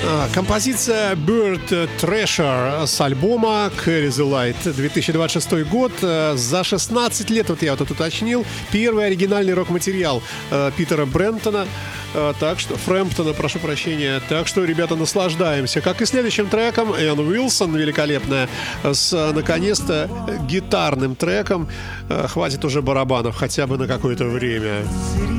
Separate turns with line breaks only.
Композиция Bird Treasure с альбома Carry the Light, 2026 год. За 16 лет, вот я вот это уточнил, первый оригинальный рок-материал Питера Брэмптона. Так что, Фрэмптона, прошу прощения. Так что, ребята, наслаждаемся. Как и следующим треком, Энн Уилсон, великолепная, с, наконец-то, гитарным треком. Хватит уже барабанов, хотя бы на какое-то время.